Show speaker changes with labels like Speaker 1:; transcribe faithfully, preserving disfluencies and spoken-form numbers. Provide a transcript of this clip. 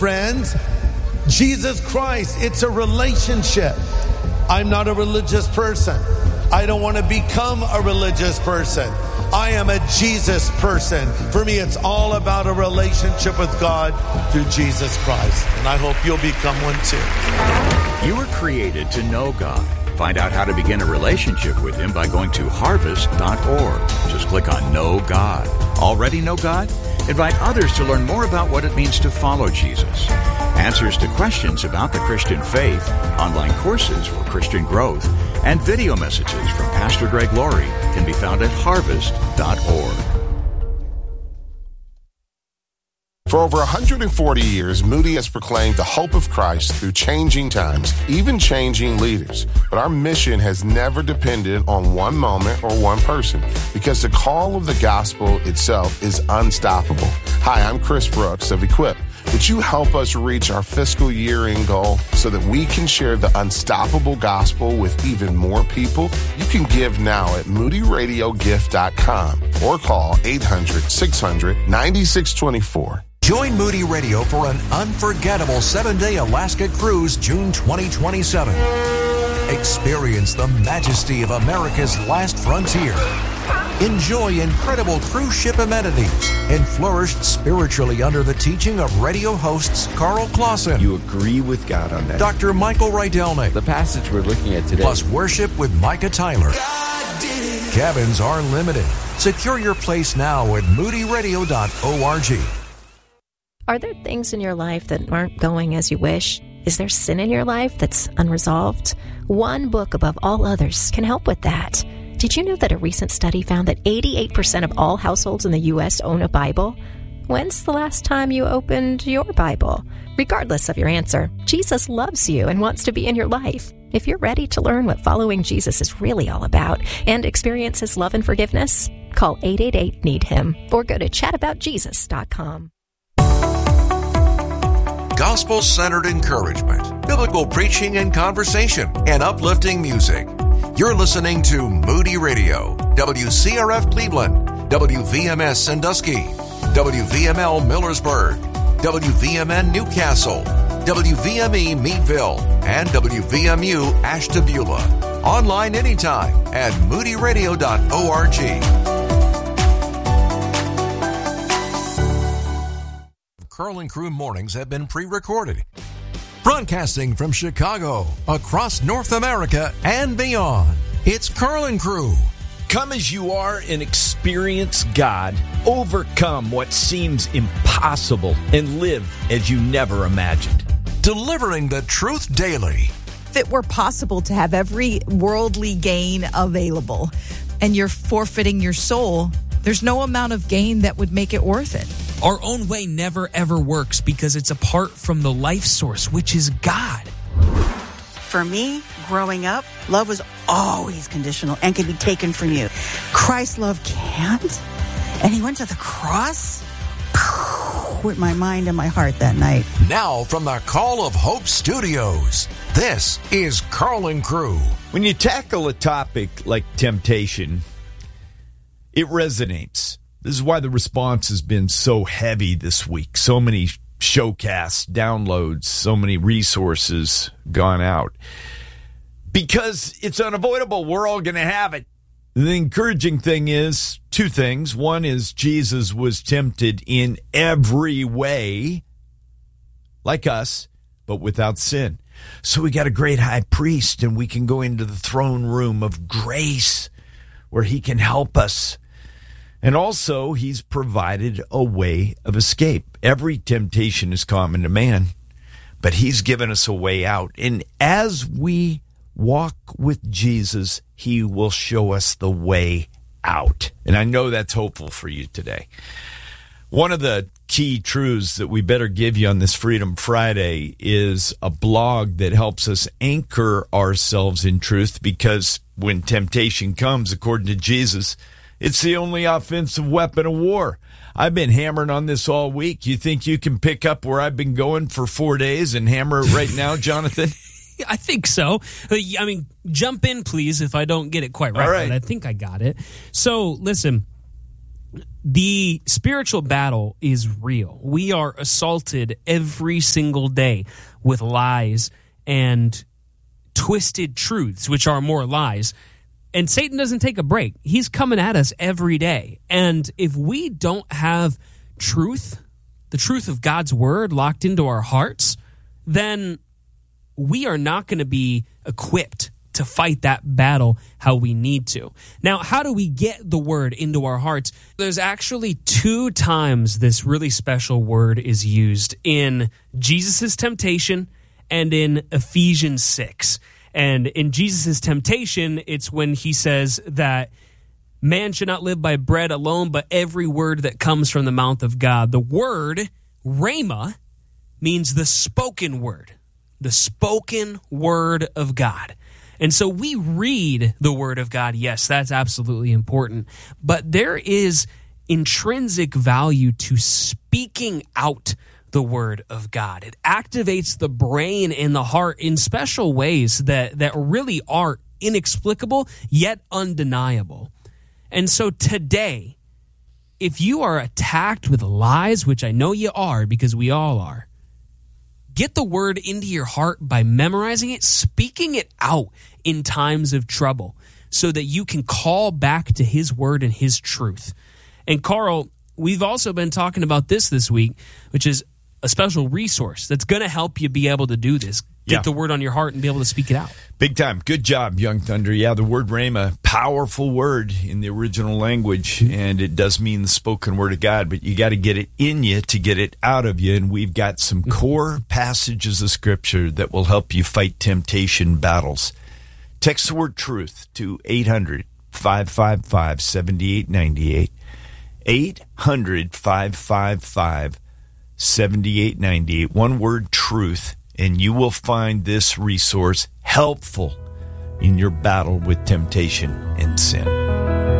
Speaker 1: friends. Jesus Christ, it's a relationship. I'm not a religious person. I don't want to become a religious person. I am a Jesus person. For me, it's all about a relationship with God through Jesus Christ. And I hope you'll become one too.
Speaker 2: You were created to know God. Find out how to begin a relationship with Him by going to harvest dot org. Just click on Know God. Already know God? Invite others to learn more about what it means to follow Jesus. Answers to questions about the Christian faith, online courses for Christian growth, and video messages from Pastor Greg Laurie can be found at harvest dot org.
Speaker 3: For over one hundred forty years, Moody has proclaimed the hope of Christ through changing times, even changing leaders. But our mission has never depended on one moment or one person, because the call of the gospel itself is unstoppable. Hi, I'm Chris Brooks of Equip. Would you help us reach our fiscal year-end goal so that we can share the unstoppable gospel with even more people? You can give now at moody radio gift dot com or call eight hundred, six hundred, nine six two four.
Speaker 4: Join Moody Radio for an unforgettable seven-day Alaska cruise June twenty twenty-seven. Experience the majesty of America's last frontier. Enjoy incredible cruise ship amenities and flourish spiritually under the teaching of radio hosts Carl Clausen.
Speaker 5: You agree with God on that.
Speaker 4: Doctor Michael Rydelnik.
Speaker 5: The passage we're looking at today.
Speaker 4: Plus worship with Micah Tyler. Cabins are limited. Secure your place now at moody radio dot org.
Speaker 6: Are there things in your life that aren't going as you wish? Is there sin in your life that's unresolved? One book above all others can help with that. Did you know that a recent study found that eighty-eight percent of all households in the U S own a Bible? When's the last time you opened your Bible? Regardless of your answer, Jesus loves you and wants to be in your life. If you're ready to learn what following Jesus is really all about and experience His love and forgiveness, call eight eight eight, need him or go to chat about jesus dot com.
Speaker 4: Gospel-centered encouragement, biblical preaching and conversation, and uplifting music. You're listening to Moody Radio, W C R F Cleveland, W V M S Sandusky, W V M L Millersburg, W V M N Newcastle, W V M E Meadville, and W V M U Ashtabula. Online anytime at moody radio dot org. Carl and Crew mornings have been pre-recorded. Broadcasting from Chicago, across North America, and beyond, it's Carl and Crew.
Speaker 7: Come as you are and experience God. Overcome what seems impossible and live as you never imagined.
Speaker 4: Delivering the truth daily.
Speaker 8: If it were possible to have every worldly gain available and you're forfeiting your soul, there's no amount of gain that would make it worth it.
Speaker 9: Our own way never ever works because it's apart from the life source, which is God.
Speaker 10: For me, growing up, love was always conditional and could be taken from you. Christ's love can't. And He went to the cross with my mind and my heart that night.
Speaker 4: Now from the Call of Hope Studios, this is Carl and Crew.
Speaker 7: When you tackle a topic like temptation, it resonates. This is why the response has been so heavy this week. So many showcasts, downloads, so many resources gone out. Because it's unavoidable. We're all going to have it. The encouraging thing is two things. One is Jesus was tempted in every way, like us, but without sin. So we got a great high priest, and we can go into the throne room of grace where He can help us. And also, He's provided a way of escape. Every temptation is common to man, but He's given us a way out. And as we walk with Jesus, He will show us the way out. And I know that's hopeful for you today. One of the key truths that we better give you on this Freedom Friday is a blog that helps us anchor ourselves in truth, because when temptation comes, according to Jesus, it's the only offensive weapon of war. I've been hammering on this all week. You think you can pick up where I've been going for four days and hammer it right now, Jonathan?
Speaker 9: I think so. I mean, jump in, please, if I don't get it quite right.
Speaker 7: All right.
Speaker 9: But I think I got it. So, listen, The spiritual battle is real. We are assaulted every single day with lies and twisted truths, which are more lies. And Satan doesn't take a break. He's coming at us every day. And if we don't have truth, the truth of God's word locked into our hearts, then we are not going to be equipped to fight that battle how we need to. Now, how do we get the word into our hearts? There's actually two times this really special word is used in Jesus' temptation and in Ephesians six. And in Jesus' temptation, it's when he says that man should not live by bread alone, but every word that comes from the mouth of God. The word, rhema, means the spoken word, the spoken word of God. And so we read the word of God. Yes, that's absolutely important. But there is intrinsic value to speaking out the word of God. It activates the brain and the heart in special ways that, that really are inexplicable, yet undeniable. And so today, if you are attacked with lies, which I know you are because we all are, get the word into your heart by memorizing it, speaking it out in times of trouble so that you can call back to his word and his truth. And Carl, we've also been talking about this this week, which is a special resource that's going to help you be able to do this. Get
Speaker 7: Yeah.
Speaker 9: the word on your heart and be able to speak it out.
Speaker 7: Big time. Good job, Young Thunder. Yeah, the word rhema, powerful word in the original language, and it does mean the spoken word of God, but you got to get it in you to get it out of you, and we've got some core passages of Scripture that will help you fight temptation battles. Text the word truth to eight hundred, five five five, seven eight nine eight, eight hundred, five five five, seven eight nine eight. One word, truth, and you will find this resource helpful in your battle with temptation and sin.